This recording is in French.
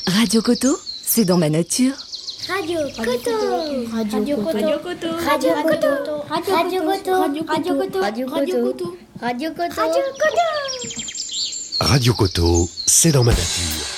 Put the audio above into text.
Radio Coto, c'est dans ma nature. Radio Coto. Radio Coto. Radio Coto. Radio Coto. Radio Coto. Radio Coto. Radio Coto. Radio Coto. Radio Coto, c'est dans ma nature.